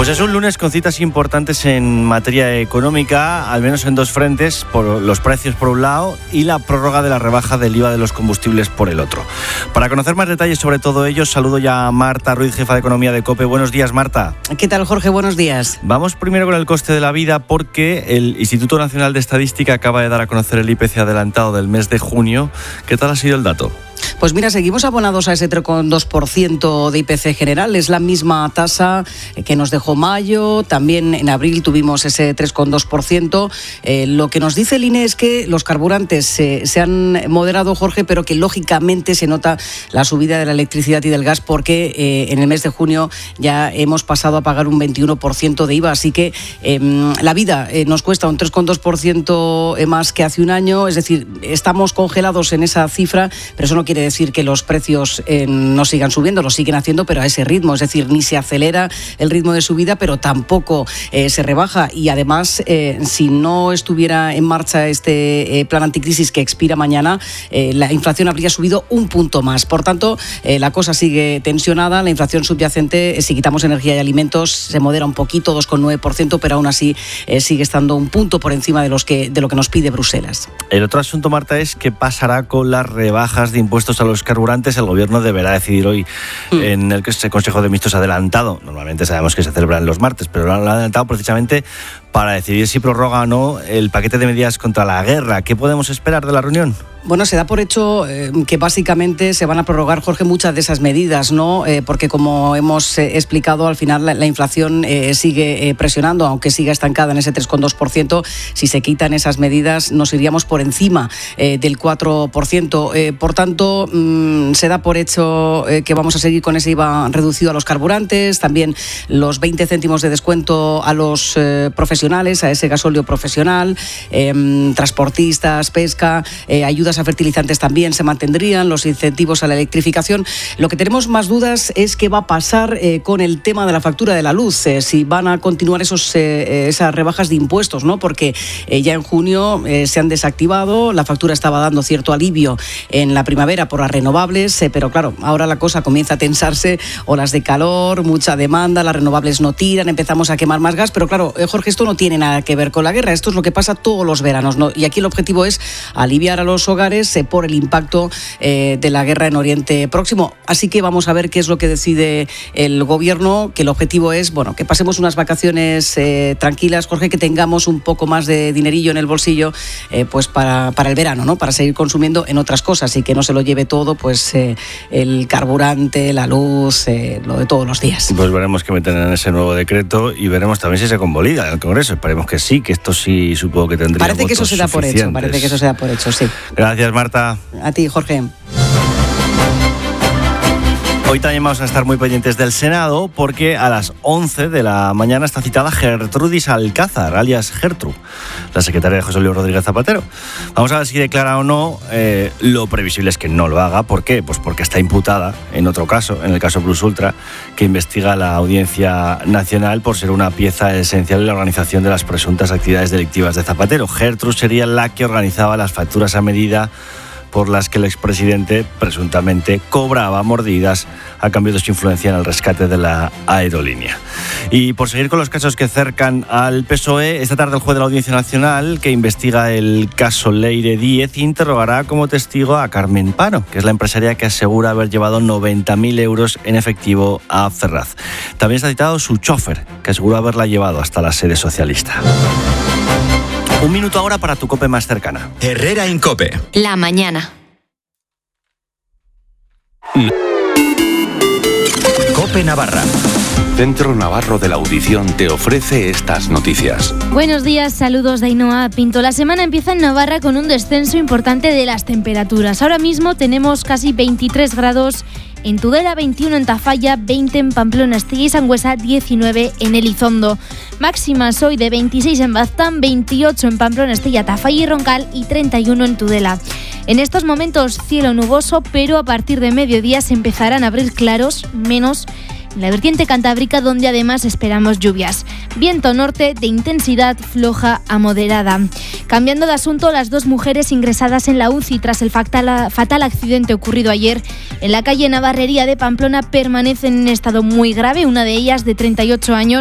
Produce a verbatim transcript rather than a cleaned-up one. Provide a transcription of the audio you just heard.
Pues es un lunes con citas importantes en materia económica, al menos en dos frentes, por los precios por un lado y la prórroga de la rebaja del I V A de los combustibles por el otro. Para conocer más detalles sobre todo ello, saludo ya a Marta Ruiz, jefa de Economía de COPE. Buenos días, Marta. ¿Qué tal, Jorge? Buenos días. Vamos primero con el coste de la vida, porque el Instituto Nacional de Estadística acaba de dar a conocer el I P C adelantado del mes de junio. ¿Qué tal ha sido el dato? Pues mira, seguimos abonados a ese tres coma dos por ciento de I P C general. Es la misma tasa que nos dejó mayo. También en abril tuvimos ese tres coma dos por ciento. Eh, lo que nos dice el I N E es que los carburantes eh, se han moderado, Jorge, pero que lógicamente se nota la subida de la electricidad y del gas porque eh, en el mes de junio ya hemos pasado a pagar un veintiuno por ciento de I V A. Así que eh, la vida eh, nos cuesta un tres coma dos por ciento más que hace un año. Es decir, estamos congelados en esa cifra, pero eso no quiere decir que los precios eh, no sigan subiendo, lo siguen haciendo, pero a ese ritmo. Es decir, ni se acelera el ritmo de subida, pero tampoco eh, se rebaja. Y además, eh, si no estuviera en marcha este eh, plan anticrisis que expira mañana, eh, la inflación habría subido un punto más. Por tanto, eh, la cosa sigue tensionada. La inflación subyacente, eh, si quitamos energía y alimentos, se modera un poquito, dos coma nueve por ciento, pero aún así eh, sigue estando un punto por encima de, los que, de lo que nos pide Bruselas. El otro asunto, Marta, es qué pasará con las rebajas de impuestos a los carburantes. El Gobierno deberá decidir hoy mm. en el Consejo de Ministros adelantado. Normalmente sabemos que se celebran los martes, pero lo han adelantado precisamente para decidir si prorroga o no el paquete de medidas contra la guerra. ¿Qué podemos esperar de la reunión? Bueno, se da por hecho eh, que básicamente se van a prorrogar, Jorge, muchas de esas medidas, ¿no? Eh, porque como hemos eh, explicado, al final la, la inflación eh, sigue eh, presionando, aunque siga estancada en ese tres coma dos por ciento. Si se quitan esas medidas, nos iríamos por encima eh, del cuatro por ciento. Eh, por tanto, mmm, se da por hecho eh, que vamos a seguir con ese I V A reducido a los carburantes, también los veinte céntimos de descuento a los eh, profesionales, a ese gasóleo profesional, eh, transportistas, pesca, eh, ayudas a fertilizantes también se mantendrían, los incentivos a la electrificación. Lo que tenemos más dudas es qué va a pasar eh, con el tema de la factura de la luz, eh, si van a continuar esos, eh, esas rebajas de impuestos, ¿no? Porque eh, ya en junio eh, se han desactivado, la factura estaba dando cierto alivio en la primavera por las renovables, eh, pero claro, ahora la cosa comienza a tensarse, olas de calor, mucha demanda, las renovables no tiran, empezamos a quemar más gas, pero claro, eh, Jorge, esto no tiene nada que ver con la guerra, esto es lo que pasa todos los veranos, ¿no? Y aquí el objetivo es aliviar a los hogares por el impacto eh, de la guerra en Oriente Próximo. Así que vamos a ver qué es lo que decide el Gobierno, que el objetivo es, bueno, que pasemos unas vacaciones eh, tranquilas, Jorge, que tengamos un poco más de dinerillo en el bolsillo eh, pues para, para el verano, ¿no? Para seguir consumiendo en otras cosas y que no se lo lleve todo, pues eh, el carburante, la luz, eh, lo de todos los días. Pues veremos qué meten en ese nuevo decreto y veremos también si se convalida en el Congreso. Esperemos que sí, que esto sí supongo que tendría Parece que eso se da por hecho, parece que eso se da por hecho, sí. Gracias, Marta. A ti, Jorge. Hoy también vamos a estar muy pendientes del Senado porque a las once de la mañana está citada Gertrudis Alcázar, alias Gertru, la secretaria de José Luis Rodríguez Zapatero. Vamos a ver si declara o no. Eh, lo previsible es que no lo haga. ¿Por qué? Pues porque está imputada en otro caso, en el caso Plus Ultra, que investiga la Audiencia Nacional por ser una pieza esencial en la organización de las presuntas actividades delictivas de Zapatero. Gertru sería la que organizaba las facturas a medida por las que el expresidente presuntamente cobraba mordidas a cambio de su influencia en el rescate de la aerolínea. Y por seguir con los casos que cercan al P S O E, esta tarde el juez de la Audiencia Nacional, que investiga el caso Leire Díez, interrogará como testigo a Carmen Pano, que es la empresaria que asegura haber llevado noventa mil euros en efectivo a Ferraz. También está citado su chofer, que aseguró haberla llevado hasta la sede socialista. Un minuto ahora para tu COPE más cercana. Herrera en COPE. La mañana. COPE Navarra. Centro Navarro de la Audición te ofrece estas noticias. Buenos días, saludos de Ainhoa Pinto. La semana empieza en Navarra con un descenso importante de las temperaturas. Ahora mismo tenemos casi veintitrés grados en Tudela, veintiuno en Tafalla, veinte en Pamplona, Estella y Sangüesa, diecinueve en Elizondo. Máximas hoy de veintiséis en Baztán, veintiocho en Pamplona, Estella, Tafalla y Roncal y treinta y uno en Tudela. En estos momentos cielo nuboso, pero a partir de mediodía se empezarán a abrir claros, menos en la vertiente cantábrica, donde además esperamos lluvias. Viento norte de intensidad floja a moderada. Cambiando de asunto, las dos mujeres ingresadas en la U C I tras el fatal, fatal accidente ocurrido ayer en la calle Navarrería de Pamplona permanecen en estado muy grave. Una de ellas, de treinta y ocho años,